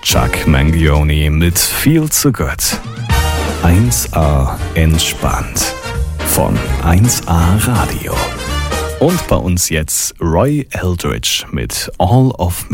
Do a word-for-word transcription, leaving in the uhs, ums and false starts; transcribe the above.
Chuck Mangione mit Feel So Good. eins A entspannt von eins A Radio. Und bei uns jetzt Roy Eldridge mit All of Me.